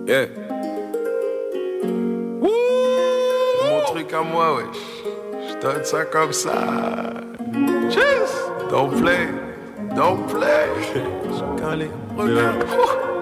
Yeah. Mon truc à moi, wesh. Je donne ça comme ça. Cheers. Don't play. Don't play. Quand les regards.